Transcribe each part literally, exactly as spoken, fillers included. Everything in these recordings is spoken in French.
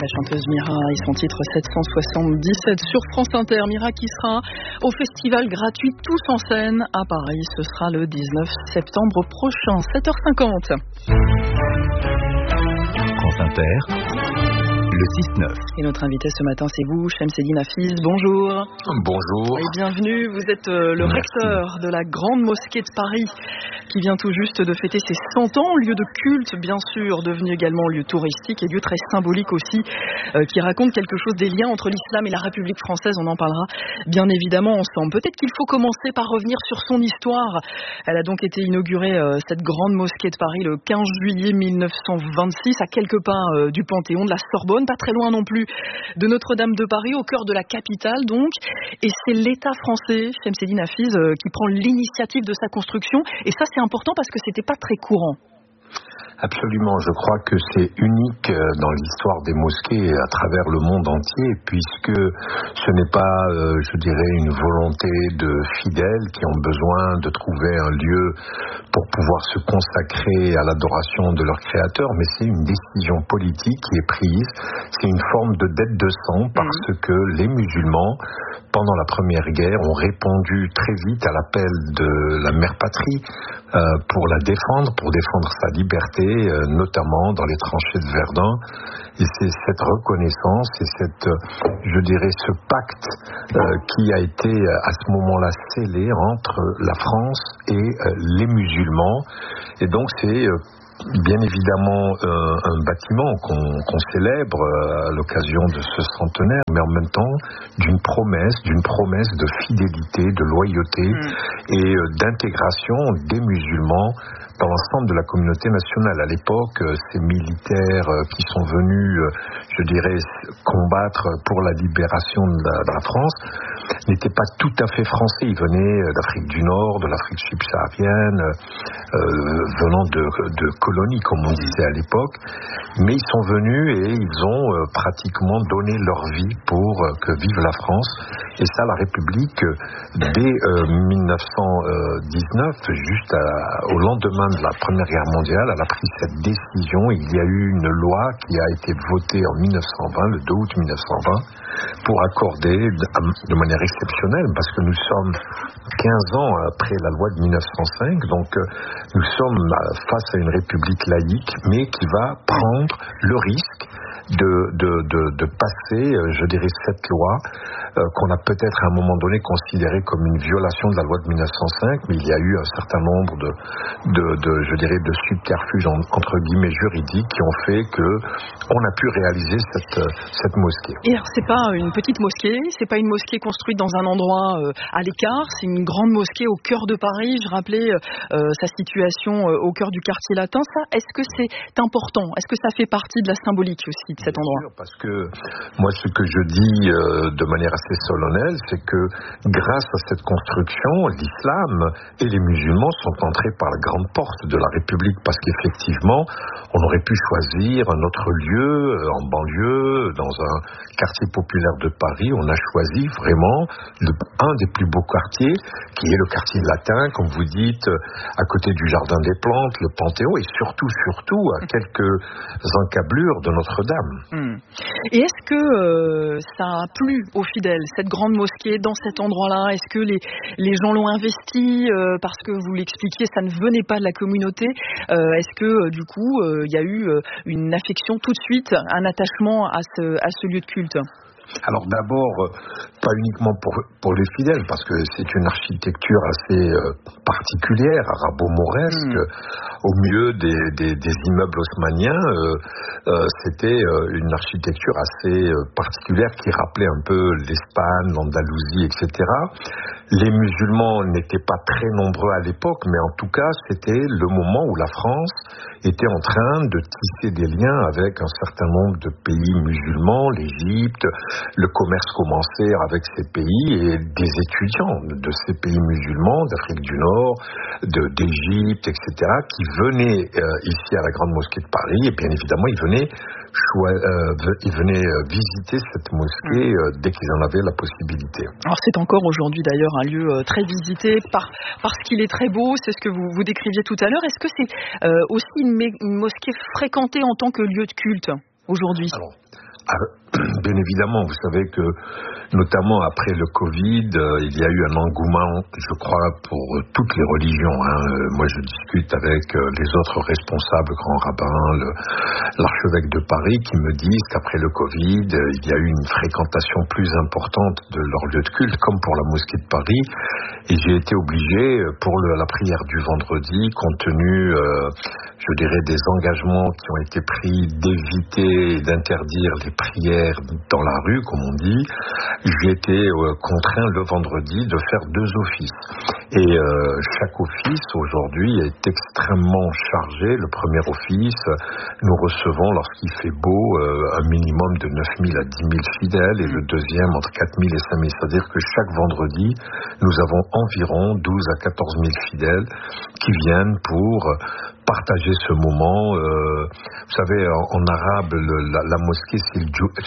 la chanteuse Mira et son titre sept cent soixante-dix-sept sur France Inter. Mira qui sera au festival gratuit Tous en scène à Paris. Ce sera le dix-neuf septembre prochain, sept heures cinquante. France Inter, le six neuf. Et notre invité ce matin, c'est vous, Chemseddine Hafiz. Bonjour. Bonjour. Et bienvenue. Vous êtes euh, le Merci. recteur de la Grande Mosquée de Paris, qui vient tout juste de fêter ses cent ans, lieu de culte, bien sûr, devenu également lieu touristique et lieu très symbolique aussi, euh, qui raconte quelque chose des liens entre l'islam et la République française. On en parlera bien évidemment ensemble. Peut-être qu'il faut commencer par revenir sur son histoire. Elle a donc été inaugurée, euh, cette Grande Mosquée de Paris, le quinze juillet mille neuf cent vingt-six, à quelques pas euh, du Panthéon, de la Sorbonne, pas très loin non plus de Notre-Dame de Paris, au cœur de la capitale donc. Et c'est l'État français, Chemseddine Hafiz, euh, qui prend l'initiative de sa construction. Et ça, c'est important parce que c'était pas très courant. Absolument, je crois que c'est unique dans l'histoire des mosquées à travers le monde entier, puisque ce n'est pas, euh, je dirais, une volonté de fidèles qui ont besoin de trouver un lieu pour pouvoir se consacrer à l'adoration de leur créateur, mais c'est une décision politique qui est prise. C'est une forme de dette de sang parce mmh. que les musulmans, pendant la Première Guerre, ont répondu très vite à l'appel de la mère patrie euh, pour la défendre, pour défendre sa liberté, euh, notamment dans les tranchées de Verdun. Et c'est cette reconnaissance et cette, je dirais, ce pacte euh, qui a été à ce moment-là scellé entre la France et euh, les musulmans. Et donc c'est... Euh, Bien évidemment, euh, un bâtiment qu'on, qu'on célèbre euh, à l'occasion de ce centenaire, mais en même temps d'une promesse, d'une promesse de fidélité, de loyauté mmh. et euh, d'intégration des musulmans dans l'ensemble de la communauté nationale. À l'époque, euh, ces militaires euh, qui sont venus, euh, je dirais, combattre pour la libération de la, de la France, n'étaient pas tout à fait français. Ils venaient d'Afrique du Nord, de l'Afrique subsaharienne, euh, venant de, de colonies, comme on disait à l'époque. Mais ils sont venus et ils ont euh, pratiquement donné leur vie pour euh, que vive la France. Et ça, la République, dès euh, mille neuf cent dix-neuf, juste à, au lendemain de la Première Guerre mondiale, elle a pris cette décision. Il y a eu une loi qui a été votée en mille neuf cent vingt, le deux août mille neuf cent vingt, pour accorder de manière exceptionnelle, parce que nous sommes quinze ans après la loi de mille neuf cent cinq, donc nous sommes face à une république laïque, mais qui va prendre le risque de, de, de, de passer, je dirais, cette loi euh, qu'on a peut-être à un moment donné considérée comme une violation de la loi de mille neuf cent cinq, mais il y a eu un certain nombre de, de, de je dirais, de subterfuges en, entre guillemets juridiques qui ont fait que on a pu réaliser cette, cette mosquée. Et alors, c'est pas une petite mosquée, c'est pas une mosquée construite dans un endroit euh, à l'écart, c'est une grande mosquée au cœur de Paris. Je rappelais euh, sa situation euh, au cœur du quartier latin. Ça, est-ce que c'est important? Est-ce que ça fait partie de la symbolique aussi de cet Bien endroit? sûr, parce que moi, ce que je dis euh, de manière assez solennelle, c'est que grâce à cette construction, l'islam et les musulmans sont entrés par la grande porte de la République, parce qu'effectivement, on aurait pu choisir un autre lieu, euh, en banlieue, dans un quartier populaire de Paris. On a choisi vraiment le, un des plus beaux quartiers, qui est le quartier latin, comme vous dites, à côté du Jardin des Plantes, le Panthéon, et surtout, surtout, à quelques encablures de Notre-Dame. Mmh. Et est-ce que euh, ça a plu aux fidèles, cette grande mosquée, dans cet endroit-là? Est-ce que les, les gens l'ont investi euh, parce que vous l'expliquiez, ça ne venait pas de la communauté? euh, Est-ce que euh, du coup, il euh, y a eu euh, une affection tout de suite, un attachement à ce, à ce lieu de culte? Alors d'abord, pas uniquement pour, pour les fidèles, parce que c'est une architecture assez euh, particulière, arabo-mauresque. Mmh. Au milieu des, des, des immeubles haussmanniens, euh, euh, c'était euh, une architecture assez euh, particulière qui rappelait un peu l'Espagne, l'Andalousie, et cetera. Les musulmans n'étaient pas très nombreux à l'époque, mais en tout cas, c'était le moment où la France était en train de tisser des liens avec un certain nombre de pays musulmans, l'Égypte. Le commerce commençait avec ces pays et des étudiants de ces pays musulmans, d'Afrique du Nord, de, d'Égypte, et cetera, qui venaient euh, ici à la Grande Mosquée de Paris, et bien évidemment, ils venaient Choi- euh, ils venaient visiter cette mosquée euh, dès qu'ils en avaient la possibilité. Alors c'est encore aujourd'hui d'ailleurs un lieu euh, très visité par, parce qu'il est très beau, c'est ce que vous, vous décriviez tout à l'heure. Est-ce que c'est euh, aussi une, une mosquée fréquentée en tant que lieu de culte aujourd'hui? Alors, Bien évidemment, vous savez que notamment après le Covid, euh, il y a eu un engouement, je crois, pour euh, toutes les religions. Hein. Euh, moi, je discute avec euh, les autres responsables, grands rabbins, le, l'archevêque de Paris, qui me disent qu'après le Covid, euh, il y a eu une fréquentation plus importante de leur lieu de culte, comme pour la mosquée de Paris. Et j'ai été obligé, pour le, la prière du vendredi, compte tenu, euh, je dirais, des engagements qui ont été pris d'éviter et d'interdire les prières dans la rue, comme on dit, j'ai été euh, contraint le vendredi de faire deux offices. Et euh, chaque office aujourd'hui est extrêmement chargé. Le premier office, nous recevons, lorsqu'il fait beau, euh, un minimum de neuf mille à dix mille fidèles, et le deuxième entre quatre mille et cinq mille. C'est-à-dire que chaque vendredi, nous avons environ douze à quatorze mille fidèles qui viennent pour partager ce moment. Euh, vous savez, en, en arabe, le, la, la mosquée, c'est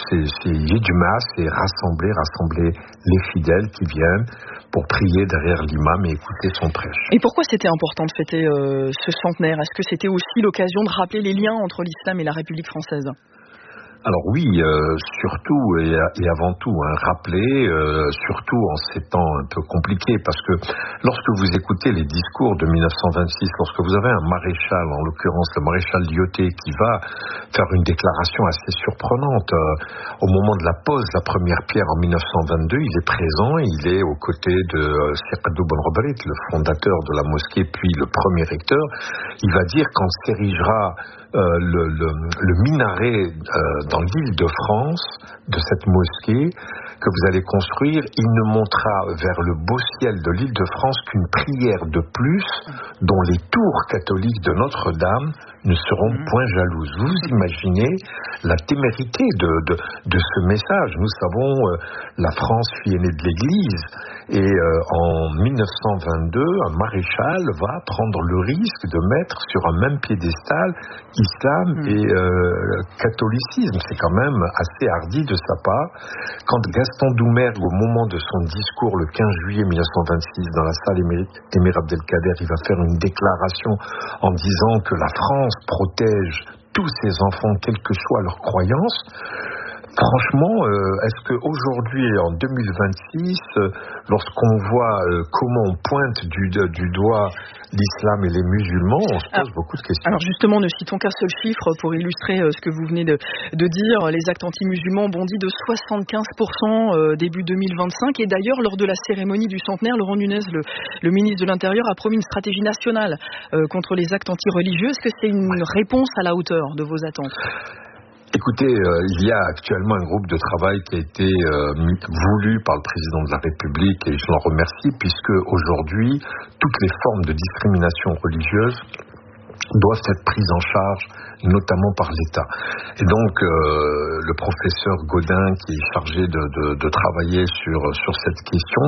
Yijma, c'est rassembler, rassembler les fidèles qui viennent pour prier derrière l'imam et écouter son prêche. Et pourquoi c'était important de fêter euh, ce centenaire? Est-ce que c'était aussi l'occasion de rappeler les liens entre l'islam et la République française? Alors oui, euh, surtout et, et avant tout, hein, rappeler, euh, surtout en ces temps un peu compliqués, parce que lorsque vous écoutez les discours de mille neuf cent vingt-six, lorsque vous avez un maréchal, en l'occurrence le maréchal Lyautey, qui va faire une déclaration assez surprenante, euh, au moment de la pose de la première pierre en mille neuf cent vingt-deux, il est présent, il est aux côtés de euh, Sirkadou Benrobrit, le fondateur de la mosquée, puis le premier recteur. Il va dire quand s'érigera Euh, le, le, le minaret euh, dans l'Île-de-France de cette mosquée que vous allez construire, il ne montera vers le beau ciel de l'Île-de-France qu'une prière de plus dont les tours catholiques de Notre-Dame ne seront point jalouses. Vous imaginez la témérité de, de, de ce message. Nous savons, euh, la France fille aînée de l'Église, et euh, en mille neuf cent vingt-deux, un maréchal va prendre le risque de mettre sur un même piédestal islam et euh, catholicisme. C'est quand même assez hardi de sa part. Quand Gaston Doumergue, au moment de son discours le quinze juillet mille neuf cent vingt-six dans la salle Émir Abdelkader, il va faire une déclaration en disant que la France protège tous ses enfants, quelle que soit leur croyance. Franchement, euh, est-ce qu'aujourd'hui, en deux mille vingt-six, euh, lorsqu'on voit euh, comment on pointe du, du doigt l'islam et les musulmans, on se pose alors, beaucoup de questions. Alors justement, ne citons qu'un seul chiffre pour illustrer euh, ce que vous venez de, de dire. Les actes anti-musulmans ont bondi de soixante-quinze pour cent euh, début deux mille vingt-cinq. Et d'ailleurs, lors de la cérémonie du centenaire, Laurent Nunez, le, le ministre de l'Intérieur, a promis une stratégie nationale euh, contre les actes anti-religieux. Est-ce que c'est une ouais. réponse à la hauteur de vos attentes ? Écoutez, euh, il y a actuellement un groupe de travail qui a été euh, voulu par le président de la République, et je l'en remercie, puisque aujourd'hui, toutes les formes de discrimination religieuse doivent être prises en charge, notamment par l'État. Et donc, euh, le professeur Gaudin, qui est chargé de, de, de travailler sur, sur cette question,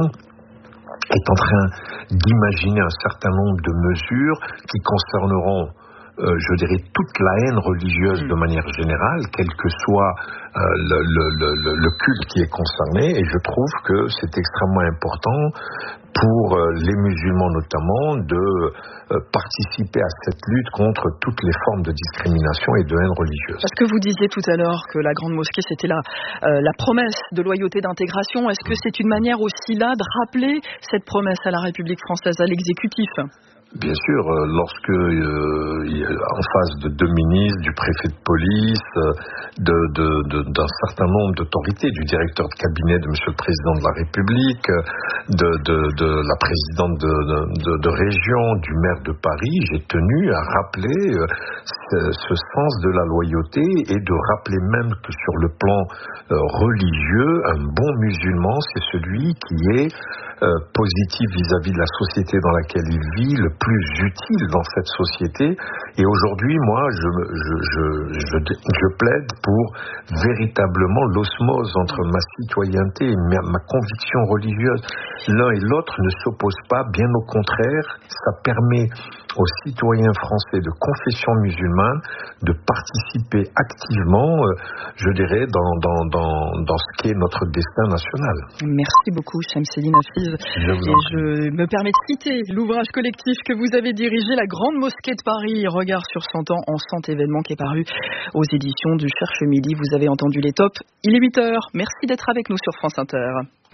est en train d'imaginer un certain nombre de mesures qui concerneront Euh, je dirais toute la haine religieuse de manière générale, quel que soit euh, le, le, le, le culte qui est concerné, et je trouve que c'est extrêmement important pour euh, les musulmans notamment de euh, participer à cette lutte contre toutes les formes de discrimination et de haine religieuse. Parce que vous disiez tout à l'heure que la Grande Mosquée c'était la, euh, la promesse de loyauté d'intégration, est-ce que c'est une manière aussi là de rappeler cette promesse à la République française, à l'exécutif ? Bien sûr, lorsque euh, en face de deux ministres, du préfet de police, de, de, de, d'un certain nombre d'autorités, du directeur de cabinet de Monsieur le Président de la République, de, de, de la présidente de, de, de région, du maire de Paris, j'ai tenu à rappeler ce, ce sens de la loyauté et de rappeler même que sur le plan euh, religieux, un bon musulman, c'est celui qui est euh, positif vis-à-vis de la société dans laquelle il vit, le plus utile dans cette société. Et aujourd'hui, moi, je, je, je, je, je plaide pour véritablement l'osmose entre ma citoyenneté et ma, ma conviction religieuse. L'un et l'autre ne s'opposent pas, bien au contraire, ça permet aux citoyens français de confession musulmane de participer activement, euh, je dirais, dans, dans, dans, dans ce qui est notre destin national. Merci beaucoup, Chamseddine Hafiz. Je vous en et je me permets de citer l'ouvrage collectif que que vous avez dirigé la Grande Mosquée de Paris. Regard sur cent ans en cent événements qui est paru aux éditions du Cherche Midi. Vous avez entendu les tops. Il est huit heures. Merci d'être avec nous sur France Inter.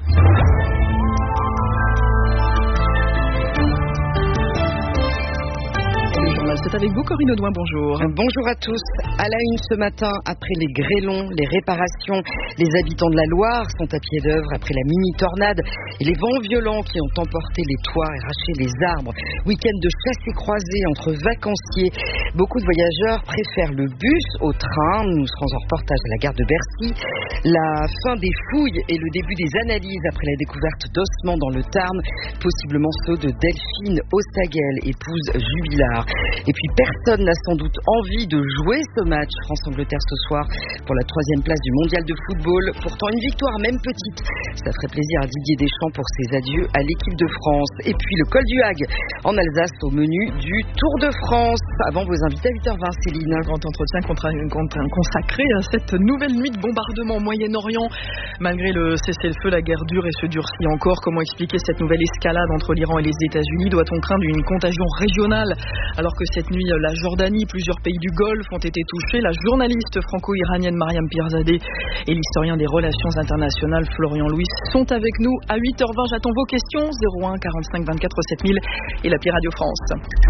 C'est avec vous, Corinne Audouin, bonjour. Bonjour à tous. À la une ce matin, après les grêlons, les réparations, les habitants de la Loire sont à pied d'œuvre après la mini-tornade et les vents violents qui ont emporté les toits et arraché les arbres. Week-end de chasse et croisée entre vacanciers. Beaucoup de voyageurs préfèrent le bus au train. Nous serons en reportage à la gare de Bercy. La fin des fouilles et le début des analyses après la découverte d'ossements dans le Tarn, possiblement ceux de Delphine Ossaguel, épouse Jubilard. Et puis personne n'a sans doute envie de jouer ce match France-Angleterre ce soir pour la troisième place du mondial de football. Pourtant une victoire, même petite, ça ferait plaisir à Didier Deschamps pour ses adieux à l'équipe de France. Et puis le col du Hague en Alsace au menu du Tour de France. Avant vos invités à huit heures vingt, Céline. Un grand entretien consacré à cette nouvelle nuit de bombardement au Moyen-Orient. Malgré le cessez-le-feu, la guerre dure et se durcit encore. Comment expliquer cette nouvelle escalade entre l'Iran et les États-Unis? Doit-on craindre une contagion régionale alors que cette nuit, la Jordanie, plusieurs pays du Golfe ont été touchés? La journaliste franco-iranienne Mariam Pirzadeh et l'historien des relations internationales Florian Louis sont avec nous à huit heures vingt. J'attends vos questions. zéro un quarante-cinq vingt-quatre sept mille et l'appli Radio France.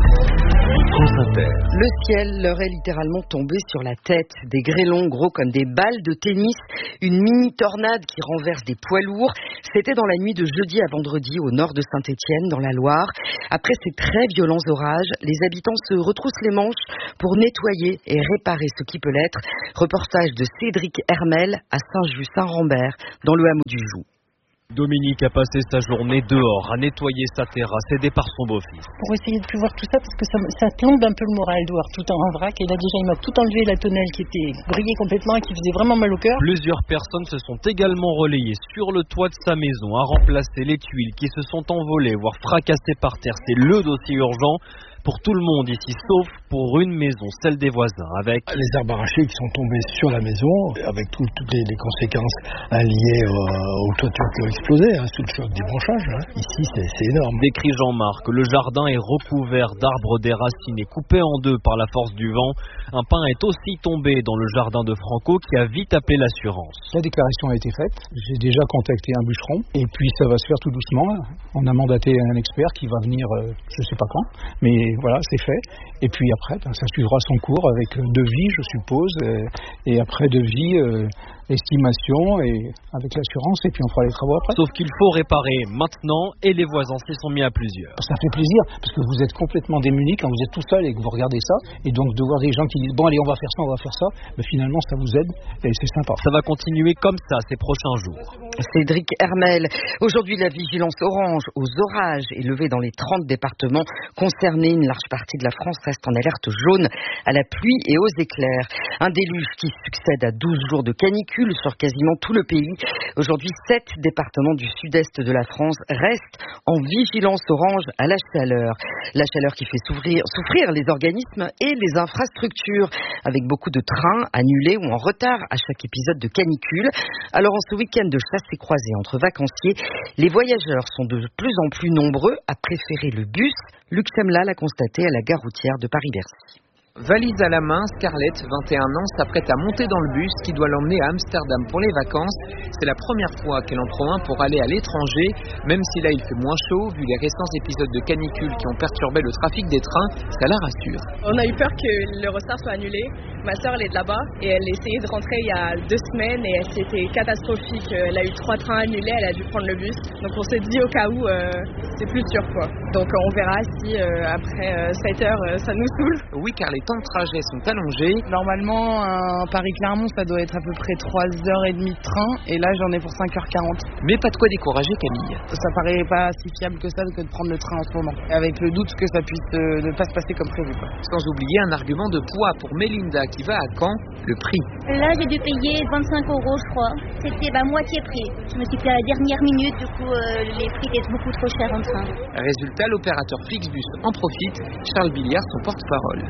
Le ciel leur est littéralement tombé sur la tête. Des grêlons gros comme des balles de tennis. Une mini-tornade qui renverse des poids lourds. C'était dans la nuit de jeudi à vendredi au nord de Saint-Étienne, dans la Loire. Après ces très violents orages, les habitants se retroussent les manches pour nettoyer et réparer ce qui peut l'être. Reportage de Cédric Hermel à Saint-Just-Saint-Rambert, dans le hameau du Joux. Dominique a passé sa journée dehors à nettoyer sa terrasse aidé par son beau-fils. Pour essayer de plus voir tout ça parce que ça, ça plombe un peu le moral de voir tout en vrac. Et là déjà il m'a tout enlevé, la tonnelle qui était brillée complètement et qui faisait vraiment mal au cœur. Plusieurs personnes se sont également relayées sur le toit de sa maison à remplacer les tuiles qui se sont envolées, voire fracassées par terre. C'est le dossier urgent pour tout le monde ici, sauf pour une maison, celle des voisins, avec les arbres arrachés qui sont tombés sur la maison, avec tout, toutes les, les conséquences hein, liées euh, aux toitures qui ont explosé, hein, sous le choc du branchage. Hein. Ici, c'est, c'est énorme. Décrit Jean-Marc, le jardin est recouvert d'arbres déracinés, coupés en deux par la force du vent. Un pin est aussi tombé dans le jardin de Franco, qui a vite appelé l'assurance. La déclaration a été faite, j'ai déjà contacté un bûcheron, et puis ça va se faire tout doucement. On a mandaté un expert qui va venir, euh, je ne sais pas quand, mais voilà, c'est fait. Et puis après, ben, ça suivra son cours avec devis, je suppose, et, et après devis, euh, estimation, et avec l'assurance, et puis on fera les travaux après. Sauf qu'il faut réparer maintenant, et les voisins s'y sont mis à plusieurs. Ça fait plaisir, parce que vous êtes complètement démunis quand vous êtes tout seul et que vous regardez ça, et donc de voir des gens qui disent, bon allez, on va faire ça, on va faire ça, mais finalement ça vous aide, et c'est sympa. Ça va continuer comme ça ces prochains jours. Cédric Hermel. Aujourd'hui, la vigilance orange aux orages est levée dans les trente départements concernés. Une large partie de la France reste en alerte jaune à la pluie et aux éclairs. Un déluge qui succède à douze jours de canicule sur quasiment tout le pays. Aujourd'hui, sept départements du sud-est de la France restent en vigilance orange à la chaleur. La chaleur qui fait souffrir, souffrir les organismes et les infrastructures, avec beaucoup de trains annulés ou en retard à chaque épisode de canicule. Alors en ce week-end de chasse et croisée entre vacanciers, les voyageurs sont de plus en plus nombreux à préférer le bus. Luc Semla l'a constaté à la gare routière de Paris-Bercy. Valise à la main, Scarlett, vingt et un ans, s'apprête à monter dans le bus qui doit l'emmener à Amsterdam pour les vacances. C'est la première fois qu'elle en prend un pour aller à l'étranger, même si là il fait moins chaud, vu les récents épisodes de canicule qui ont perturbé le trafic des trains, ça la rassure. On a eu peur que l'Eurostar soit annulé. Ma soeur, elle est de là-bas et elle essayait de rentrer il y a deux semaines et c'était catastrophique. Elle a eu trois trains annulés, elle a dû prendre le bus. Donc on s'est dit au cas où, euh, c'est plus sûr quoi. Donc on verra si euh, après euh, sept heures, euh, ça nous saoule. Oui, car les temps de trajet sont allongés. Normalement, un Paris-Clermont, ça doit être à peu près trois heures trente de train, et là j'en ai pour cinq heures quarante. Mais pas de quoi décourager Camille. Ça paraît pas si fiable que ça que de prendre le train en ce moment, avec le doute que ça puisse euh, ne pas se passer comme prévu. Quoi. Sans oublier un argument de poids pour Mélinda qui va à Caen, le prix. Là j'ai dû payer vingt-cinq euros je crois. C'était bah, moitié prix. Je me suis fait à la dernière minute, du coup euh, les prix étaient beaucoup trop chers en train. Résultat, l'opérateur Flixbus en profite. Charles Billiard, son porte-parole. En ce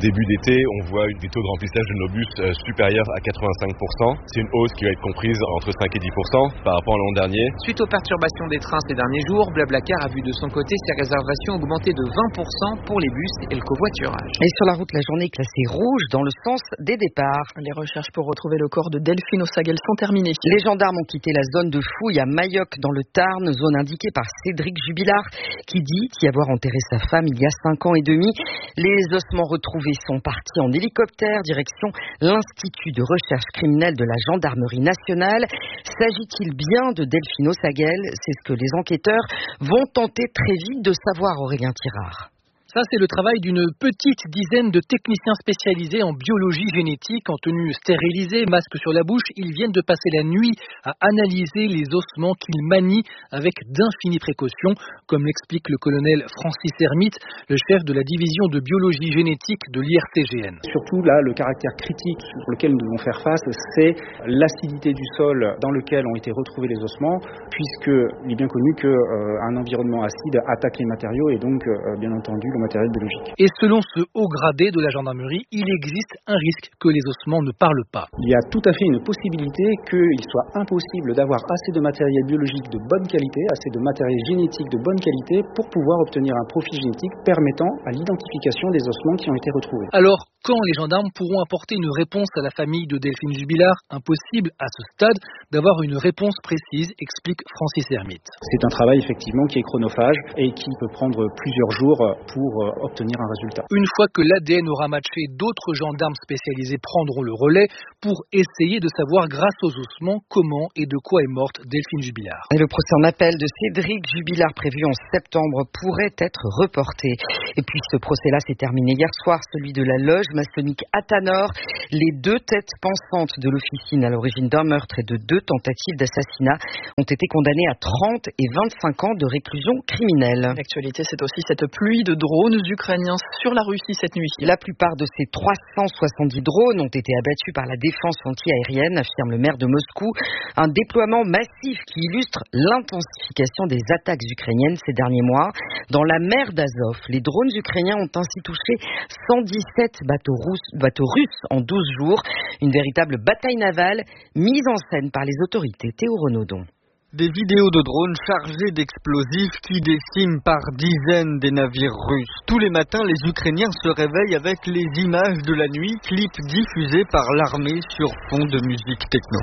début d'été, on voit des taux de remplissage de nos bus euh, supérieurs à quatre-vingt-cinq pour cent. C'est une hausse qui va être comprise entre cinq et dix pour cent par rapport à l'an dernier. Suite aux perturbations des trains ces derniers jours, Blablacar a vu de son côté ses réservations augmenter de vingt pour cent pour les bus et le covoiturage. Et sur la route, la journée est classée rouge dans le sens des départs. Les recherches pour retrouver le corps de Delphine Ossagel sont terminées. Les gendarmes ont quitté la zone de fouille à Mayoc dans le Tarn, zone indiquée par Cédric Jubilard, qui dit y avoir enterré sa femme il y a cinq ans et demi. Les ossements retrouvés sont partis en hélicoptère, direction l'Institut de recherche criminelle de la Gendarmerie nationale. S'agit-il bien de Delphine Ossagel? C'est ce que les enquêteurs vont tenter très vite de savoir, Aurélien Tirard. Ça, c'est le travail d'une petite dizaine de techniciens spécialisés en biologie génétique, en tenue stérilisée, masque sur la bouche. Ils viennent de passer la nuit à analyser les ossements qu'ils manient avec d'infinies précautions, comme l'explique le colonel Francis Hermite, le chef de la division de biologie génétique de l'I R C G N. Surtout, là, le caractère critique sur lequel nous devons faire face, c'est l'acidité du sol dans lequel ont été retrouvés les ossements, puisqu'il est bien connu qu'un euh, environnement acide attaque les matériaux et donc, euh, bien entendu, le matériel biologique. Et selon ce haut gradé de la gendarmerie, il existe un risque que les ossements ne parlent pas. Il y a tout à fait une possibilité qu'il soit impossible d'avoir assez de matériel biologique de bonne qualité, assez de matériel génétique de bonne qualité pour pouvoir obtenir un profil génétique permettant à l'identification des ossements qui ont été retrouvés. Alors, quand les gendarmes pourront apporter une réponse à la famille de Delphine Jubilard? Impossible à ce stade d'avoir une réponse précise, explique Francis Hermite. C'est un travail effectivement qui est chronophage et qui peut prendre plusieurs jours pour obtenir un résultat. Une fois que l'A D N aura matché, d'autres gendarmes spécialisés prendront le relais pour essayer de savoir grâce aux ossements comment et de quoi est morte Delphine Jubilard. Et le procès en appel de Cédric Jubilard prévu en septembre pourrait être reporté. Et puis ce procès-là s'est terminé hier soir, celui de la loge maçonnique Athanor. Les deux têtes pensantes de l'officine à l'origine d'un meurtre et de deux tentatives d'assassinat ont été condamnées à trente et vingt-cinq ans de réclusion criminelle. L'actualité, c'est aussi cette pluie de drones ukrainiens sur la Russie cette nuit. La plupart de ces trois cent soixante-dix drones ont été abattus par la défense anti-aérienne, affirme le maire de Moscou. Un déploiement massif qui illustre l'intensification des attaques ukrainiennes ces derniers mois. Dans la mer d'Azov, les drones ukrainiens ont ainsi touché cent dix-sept bateaux russes, bateaux russes en douze jours. Une véritable bataille navale mise en scène par les autorités. Théo Renaudon. Des vidéos de drones chargés d'explosifs qui déciment par dizaines des navires russes. Tous les matins, les Ukrainiens se réveillent avec les images de la nuit, clips diffusés par l'armée sur fond de musique techno.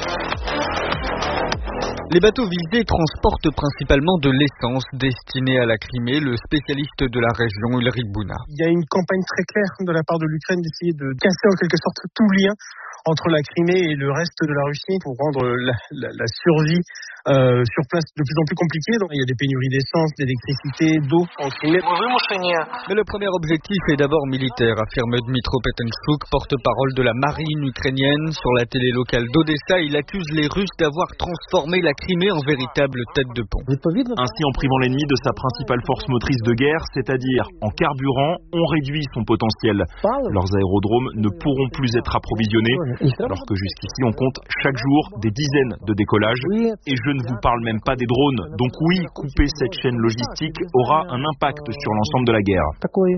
Les bateaux visés transportent principalement de l'essence destinée à la Crimée, le spécialiste de la région, Ulrich Bouna. Il y a une campagne très claire de la part de l'Ukraine d'essayer de casser en quelque sorte tout lien entre la Crimée et le reste de la Russie pour rendre la, la, la survie euh, sur place de plus en plus compliquée. Donc, il y a des pénuries d'essence, d'électricité, d'eau en Crimée. Mais le premier objectif est d'abord militaire, affirme Dmitro Petenchuk, porte-parole de la marine ukrainienne. Sur la télé locale d'Odessa, il accuse les Russes d'avoir transformé la Crimée en véritable tête de pont. Ainsi, en privant l'ennemi de sa principale force motrice de guerre, c'est-à-dire en carburant, on réduit son potentiel. Leurs aérodromes ne pourront plus être approvisionnés, alors que jusqu'ici, on compte chaque jour des dizaines de décollages. Et je ne vous parle même pas des drones. Donc oui, couper cette chaîne logistique aura un impact sur l'ensemble de la guerre.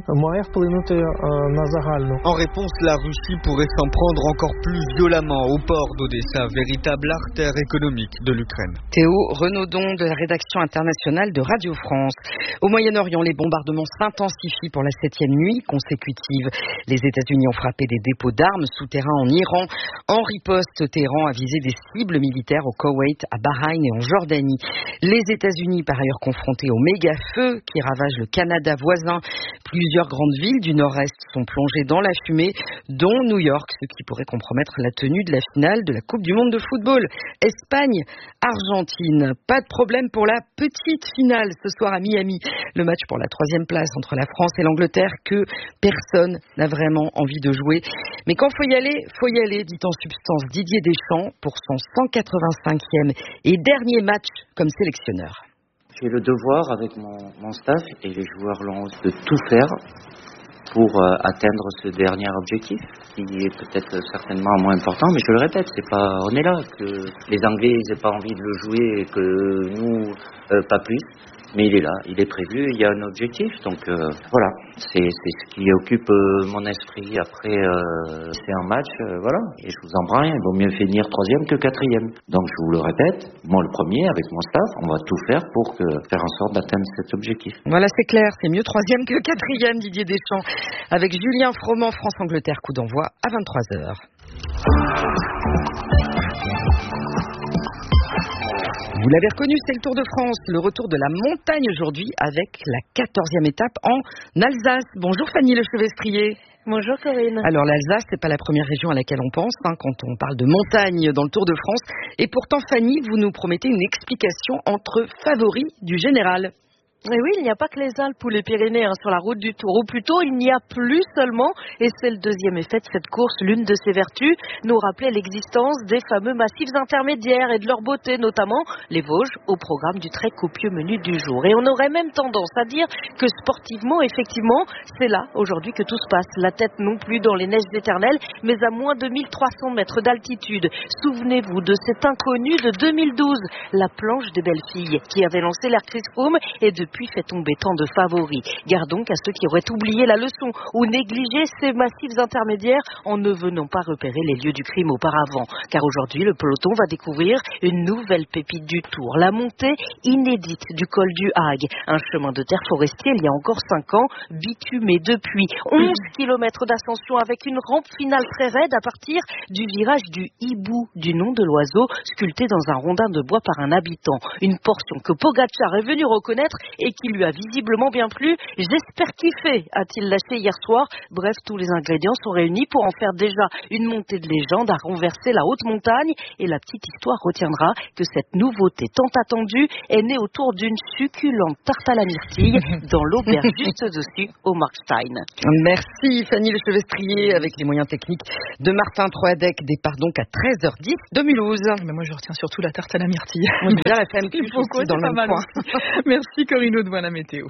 En réponse, la Russie pourrait s'en prendre encore plus violemment au port d'Odessa, véritable artère économique de l'Ukraine. Théo Renaudon de la rédaction internationale de Radio France. Au Moyen-Orient, les bombardements s'intensifient pour la septième nuit consécutive. Les États-Unis ont frappé des dépôts d'armes souterrains en Iran. En riposte, Téhéran a visé des cibles militaires au Koweït, à Bahreïn et en Jordanie. Les États-Unis, par ailleurs confrontés au méga-feu qui ravage le Canada voisin. Plusieurs grandes villes du nord-est sont plongées dans la fumée, dont New York, ce qui pourrait compromettre la tenue de la finale de la Coupe du Monde de football. Espagne, Argentine. Pas de problème pour la petite finale ce soir à Miami. Le match pour la troisième place entre la France et l'Angleterre que personne n'a vraiment envie de jouer. Mais quand faut y aller, faut y aller, dit en substance Didier Deschamps pour son cent quatre-vingt-cinquième et dernier match comme sélectionneur. J'ai le devoir avec mon, mon staff et les joueurs l'ont de tout faire pour euh, atteindre ce dernier objectif, qui est peut-être certainement moins important, mais je le répète, c'est pas, on est là, que les Anglais n'aient pas envie de le jouer et que nous, euh, pas plus. Mais il est là, il est prévu, il y a un objectif, donc euh, voilà, c'est, c'est ce qui occupe euh, mon esprit. Après, euh, c'est un match, euh, voilà, et je vous embrasse rien, il vaut mieux finir troisième que quatrième. Donc je vous le répète, moi le premier, avec mon staff, on va tout faire pour que, faire en sorte d'atteindre cet objectif. Voilà, c'est clair, c'est mieux troisième que quatrième, Didier Deschamps. Avec Julien Froment, France-Angleterre, coup d'envoi à vingt-trois heures. Vous l'avez reconnu, c'est le Tour de France, le retour de la montagne aujourd'hui avec la quatorzième étape en Alsace. Bonjour Fanny Lechevestrier. Bonjour Corinne. Alors l'Alsace, c'est pas la première région à laquelle on pense hein, quand on parle de montagne dans le Tour de France. Et pourtant Fanny, vous nous promettez une explication entre favoris du général. Et oui, il n'y a pas que les Alpes ou les Pyrénées hein, sur la route du Tour, ou plutôt il n'y a plus seulement, et c'est le deuxième effet de cette course, l'une de ses vertus, nous rappeler l'existence des fameux massifs intermédiaires et de leur beauté, notamment les Vosges, au programme du très copieux menu du jour. Et on aurait même tendance à dire que sportivement, effectivement, c'est là aujourd'hui que tout se passe, la tête non plus dans les neiges éternelles, mais à moins de mille trois cents mètres d'altitude. Souvenez-vous de cet inconnu de deux mille douze, la planche des belles filles, qui avait lancé l'air Chris Froome et de puis fait tomber tant de favoris. Garde donc à ceux qui auraient oublié la leçon ou négligé ces massifs intermédiaires en ne venant pas repérer les lieux du crime auparavant. Car aujourd'hui, le peloton va découvrir une nouvelle pépite du Tour, la montée inédite du col du Hague. Un chemin de terre forestier il y a encore cinq ans, bitumé depuis onze kilomètres d'ascension avec une rampe finale très raide à partir du virage du hibou, du nom de l'oiseau, sculpté dans un rondin de bois par un habitant. Une portion que Pogacar est venu reconnaître et qui lui a visiblement bien plu. J'espère kiffer, a-t-il lâché hier soir. Bref, tous les ingrédients sont réunis pour en faire déjà une montée de légende à renverser la haute montagne. Et la petite histoire retiendra que cette nouveauté tant attendue est née autour d'une succulente tarte à la myrtille dans l'auberge juste dessus au Markstein. Merci Fanny Lechevestrier avec les moyens techniques de Martin Troadec. Départ donc à treize heures dix de Mulhouse. Mais moi je retiens surtout la tarte à la myrtille. On bien la femme qui aussi dans le même coin. Merci Corinne Audouin, la météo.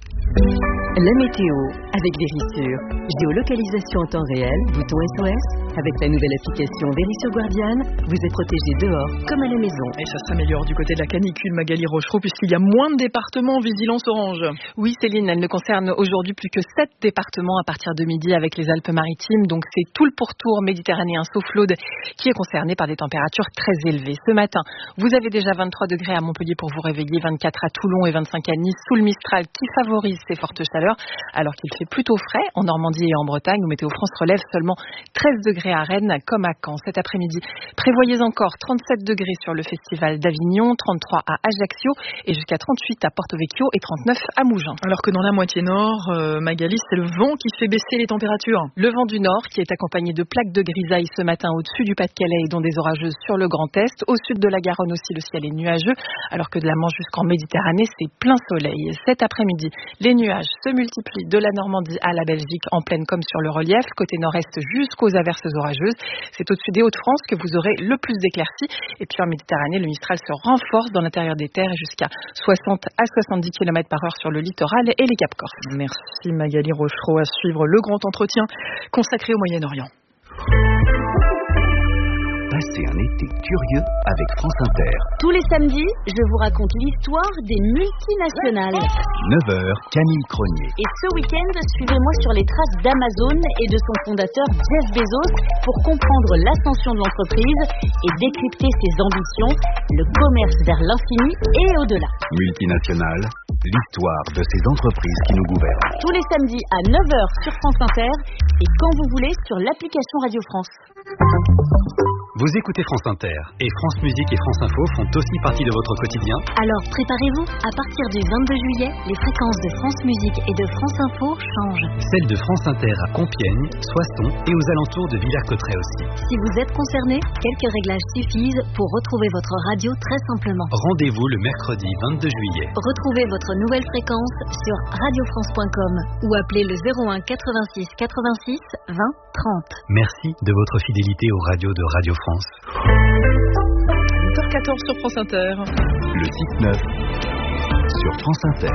La météo avec Vérissure. Géolocalisation en temps réel, bouton S O S. Avec la nouvelle application Vérissure Guardian, vous êtes protégé dehors comme à la maison. Et ça s'améliore du côté de la canicule, Magali Rochereau, puisqu'il y a moins de départements en vigilance orange. Oui Céline, elle ne concerne aujourd'hui plus que sept départements à partir de midi avec les Alpes-Maritimes. Donc c'est tout le pourtour méditerranéen sauf l'Aude qui est concerné par des températures très élevées. Ce matin, vous avez déjà vingt-trois degrés à Montpellier pour vous réveiller, vingt-quatre à Toulon et vingt-cinq à Nice sous le Mistral qui favorise ces fortes chaleurs, alors qu'il fait plutôt frais en Normandie et en Bretagne où Météo France relève seulement treize degrés à Rennes comme à Caen. Cet après-midi, prévoyez encore trente-sept degrés sur le Festival d'Avignon, trente-trois à Ajaccio et jusqu'à trente-huit à Porto Vecchio et trente-neuf à Mougins. Alors que dans la moitié nord, euh, Magali, c'est le vent qui fait baisser les températures. Le vent du nord qui est accompagné de plaques de grisaille ce matin au-dessus du Pas-de-Calais et dont des orageuses sur le Grand Est. Au sud de la Garonne aussi, le ciel est nuageux, alors que de la Manche jusqu'en Méditerranée, c'est plein soleil. Cet après-midi, les nuages se multiplient de la Normandie à la Belgique en plaine comme sur le relief, côté nord-est jusqu'aux averses orageuses. C'est au-dessus des Hauts-de-France que vous aurez le plus d'éclaircies. Et puis en Méditerranée, le Mistral se renforce dans l'intérieur des terres jusqu'à soixante à soixante-dix kilomètres par heure sur le littoral et les Cap Corse. Merci Magali Rochereau. À suivre le grand entretien consacré au Moyen-Orient. Passez un été curieux avec France Inter. Tous les samedis, je vous raconte l'histoire des multinationales. neuf heures, Camille Cronier. Et ce week-end, suivez-moi sur les traces d'Amazon et de son fondateur Jeff Bezos pour comprendre l'ascension de l'entreprise et décrypter ses ambitions, le commerce vers l'infini et au-delà. Multinationales, l'histoire de ces entreprises qui nous gouvernent. Tous les samedis à neuf heures sur France Inter et quand vous voulez sur l'application Radio France. Vous écoutez France Inter et France Musique et France Info font aussi partie de votre quotidien. Alors préparez-vous, à partir du vingt-deux juillet, les fréquences de France Musique et de France Info changent. Celles de France Inter à Compiègne, Soissons et aux alentours de Villers-Cotterêts aussi. Si vous êtes concerné, quelques réglages suffisent pour retrouver votre radio très simplement. Rendez-vous le mercredi vingt-deux juillet. Retrouvez votre nouvelle fréquence sur radio france point com ou appelez le zéro un quatre-vingt-six quatre-vingt-six vingt trente. Merci de votre fidélité aux radios de Radio France. huit heures quatorze sur France Inter. Le six neuf, sur France Inter.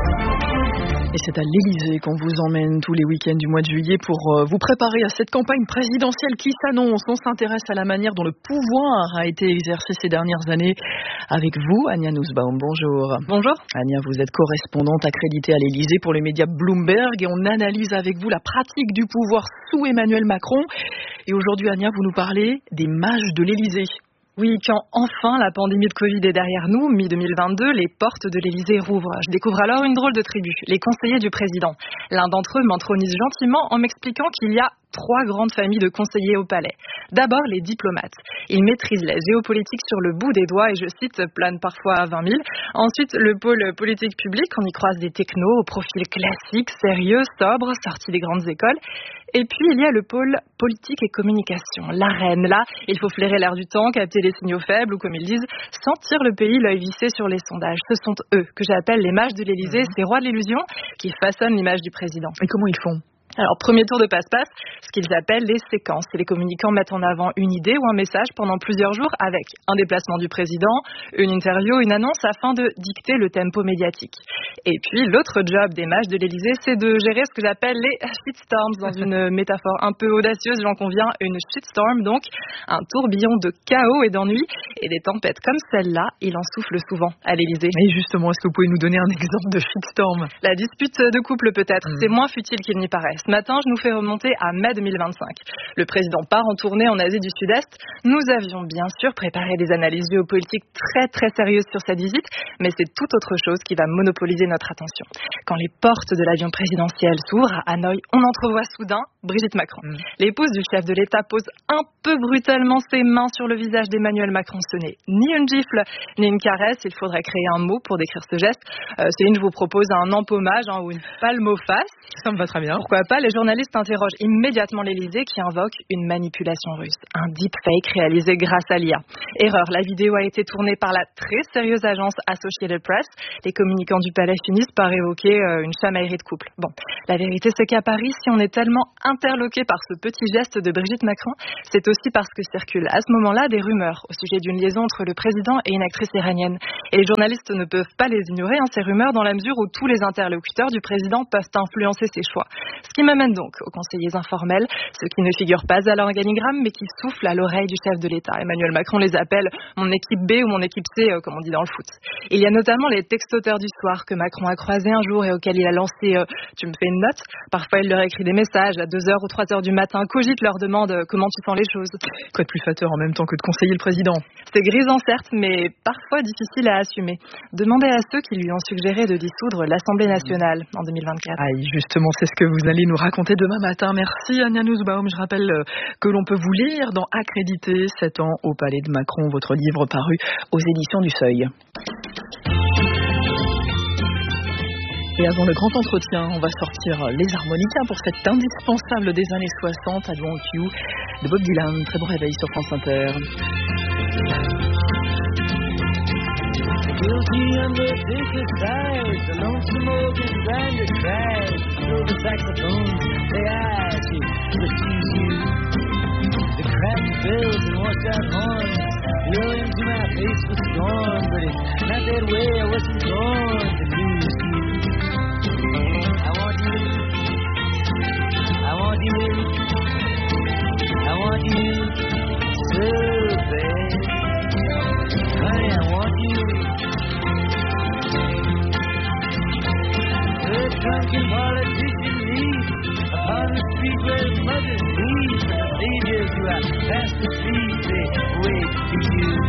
Et c'est à l'Élysée qu'on vous emmène tous les week-ends du mois de juillet pour vous préparer à cette campagne présidentielle qui s'annonce. On s'intéresse à la manière dont le pouvoir a été exercé ces dernières années. Avec vous, Ania Nussbaum, bonjour. Bonjour. Ania, vous êtes correspondante accréditée à l'Élysée pour les médias Bloomberg et on analyse avec vous la pratique du pouvoir sous Emmanuel Macron. Et aujourd'hui, Ania, vous nous parlez des mages de l'Élysée. Oui, quand enfin la pandémie de Covid est derrière nous, mi deux mille vingt-deux, les portes de l'Élysée rouvrent. Je découvre alors une drôle de tribu, les conseillers du président. L'un d'entre eux m'intronise gentiment en m'expliquant qu'il y a trois grandes familles de conseillers au palais. D'abord, les diplomates. Ils maîtrisent la géopolitique sur le bout des doigts et, je cite, planent parfois à vingt mille. Ensuite, le pôle politique public, on y croise des technos au profil classique, sérieux, sobre, sortis des grandes écoles. Et puis, il y a le pôle politique et communication, l'arène. Là, il faut flairer l'air du temps, capter les signaux faibles ou, comme ils disent, sentir le pays l'œil vissé sur les sondages. Ce sont eux que j'appelle les mages de l'Élysée, mmh. ces rois de l'illusion qui façonnent l'image du président. Et comment ils font ? Alors, premier tour de passe-passe, ce qu'ils appellent les séquences. Et les communicants mettent en avant une idée ou un message pendant plusieurs jours avec un déplacement du président, une interview, une annonce afin de dicter le tempo médiatique. Et puis, l'autre job des mages de l'Élysée, c'est de gérer ce que j'appelle les shitstorms. Dans une métaphore un peu audacieuse, j'en conviens, une shitstorm, donc un tourbillon de chaos et d'ennui. Et des tempêtes comme celle-là, il en souffle souvent à l'Élysée. Et justement, est-ce que vous pouvez nous donner un exemple de shitstorm ? La dispute de couple peut-être, mmh. c'est moins futile qu'il n'y paraît. Ce matin, je nous fais remonter à mai deux mille vingt-cinq. Le président part en tournée en Asie du Sud-Est. Nous avions bien sûr préparé des analyses géopolitiques très très sérieuses sur cette visite, mais c'est tout autre chose qui va monopoliser notre attention. Quand les portes de l'avion présidentiel s'ouvrent à Hanoï, on entrevoit soudain Brigitte Macron. Mmh. L'épouse du chef de l'État pose un peu brutalement ses mains sur le visage d'Emmanuel Macron. Ce n'est ni une gifle, ni une caresse. Il faudrait créer un mot pour décrire ce geste. Euh, Céline, je vous propose un empaumage hein, ou une palme aux faces. Ça me va très bien. Pourquoi pas ? Les journalistes interrogent immédiatement l'Élysée qui invoque une manipulation russe. Un deepfake réalisé grâce à l'I A. Erreur, la vidéo a été tournée par la très sérieuse agence Associated Press. Les communicants du palais finissent par évoquer euh, une chamaillerie de couple. Bon, la vérité c'est qu'à Paris, si on est tellement interloqué par ce petit geste de Brigitte Macron, c'est aussi parce que circulent à ce moment-là des rumeurs au sujet d'une liaison entre le président et une actrice iranienne. Et les journalistes ne peuvent pas les ignorer, hein, ces rumeurs, dans la mesure où tous les interlocuteurs du président peuvent influencer ses choix. Ce qui m'amène donc aux conseillers informels, ceux qui ne figurent pas à l'organigramme, mais qui soufflent à l'oreille du chef de l'État. Emmanuel Macron les appelle mon équipe B ou mon équipe C, euh, comme on dit dans le foot. Il y a notamment les textoteurs du soir que Macron a croisés un jour et auxquels il a lancé euh, « tu me fais une note ». Parfois, il leur écrit des messages à deux heures ou trois heures du matin, cogite leur demande euh, « comment tu sens les choses ». Quoi de plus flatteur en même temps que de conseiller le président ? C'est grisant certes, mais parfois difficile à assumer. Demandez à ceux qui lui ont suggéré de dissoudre l'Assemblée nationale en deux mille vingt-quatre. Ah, justement, c'est ce que vous allez nous raconter demain matin. Merci Ania Nussbaum. Je rappelle que l'on peut vous lire dans Accrédité, sept ans au Palais de Macron, votre livre paru aux éditions du Seuil. Et avant le grand entretien, on va sortir les harmonicas pour cet indispensable des années soixante, I Want You, de Bob Dylan. Très bon réveil sur France Inter. Guilty undertaker sighs, the lonesome organ grinder cries, silver saxophones, they ask you, refuse you. The cracked bells and washed out horns, blow into my face with scorn, but it's not that way, I wasn't born to lose you. I want you, I want you, I want you so bad. Honey, I want you. The drunken politician leaves upon the street where his mother sleeps. The saviors who are fast asleep, they wait for you.